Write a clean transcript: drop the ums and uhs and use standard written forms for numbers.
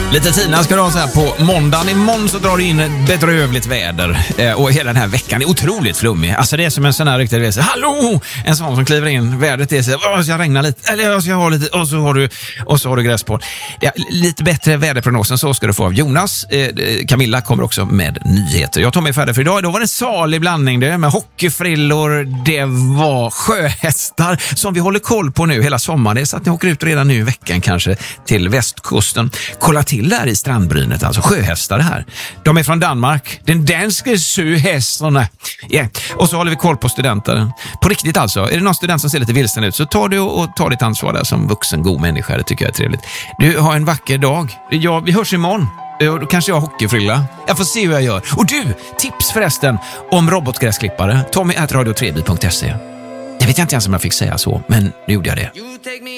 Lite Tina ska du ha så här på måndagen. Imorgon så drar det in ett bedrövligt väder. Och hela den här veckan är otroligt flummig. Alltså det är som en sån här riktig resa. Hallå! En sån som kliver in. Vädret är så här, jag ska regna lite. Eller jag ska ha lite. Och så har du gräs på. Ja, lite bättre väderprognosen så ska du få av Jonas. Camilla kommer också med nyheter. Jag tar mig färdig för idag. Då var det en salig blandning det med hockeyfrillor. Det var sjöhästar som vi håller koll på nu hela sommaren. Det är så att ni åker ut redan nu i veckan kanske till västkusten. Kolla till där i strandbrynet, alltså sjöhästar här. De är från Danmark. Den danska sjöhästarna. Yeah. Och så håller vi koll på studenter. På riktigt alltså. Är det någon student som ser lite vilsen ut så tar du och tar ditt ansvar där som vuxen god människa. Det tycker jag är trevligt. Du har en vacker dag. Ja, vi hörs imorgon. Då kanske jag har hockeyfrilla. Jag får se hur jag gör. Och du, tips förresten om robotgräsklippare. Tommy@radio3b.se. Jag vet inte ens om jag fick säga så, men nu gjorde jag det.